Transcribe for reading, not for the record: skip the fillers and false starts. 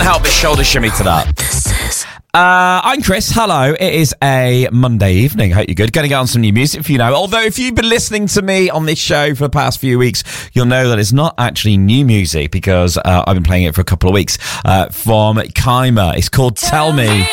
help but shoulder shimmy to that. I'm Chris. Hello. It is a Monday evening. Hope you're good. Going to get on some new music for you now. Although if you've been listening to me on this show for the past few weeks, you'll know that it's not actually new music because I've been playing it for a couple of weeks from Kaima. It's called Tell Me.